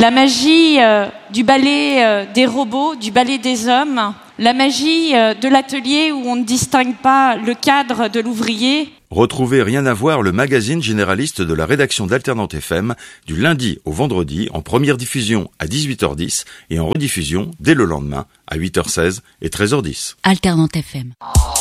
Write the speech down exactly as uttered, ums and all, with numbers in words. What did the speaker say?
la magie euh, du ballet euh, des robots, du ballet des hommes, la magie euh, de l'atelier où on ne distingue pas le cadre de l'ouvrier. Retrouvez Rien à voir, le magazine généraliste de la rédaction d'Alternante F M, du lundi au vendredi, en première diffusion à dix-huit heures dix et en rediffusion dès le lendemain à huit heures seize et treize heures dix. Alternante F M.